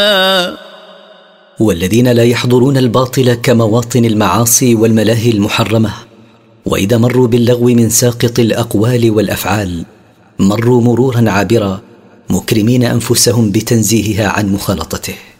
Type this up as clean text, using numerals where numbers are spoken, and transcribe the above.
والذين لا يحضرون الباطل كمواطن المعاصي والملاهي المحرمة، وإذا مروا باللغو من ساقط الأقوال والأفعال مروا مرورا عابرا، مكرمين أنفسهم بتنزيهها عن مخالطته.